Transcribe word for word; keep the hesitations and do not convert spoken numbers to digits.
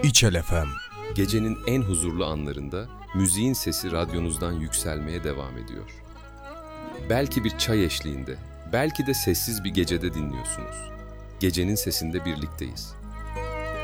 İçel F M. Gecenin en huzurlu anlarında müziğin sesi radyonuzdan yükselmeye devam ediyor. Belki bir çay eşliğinde, belki de sessiz bir gecede dinliyorsunuz. Gecenin sesinde birlikteyiz.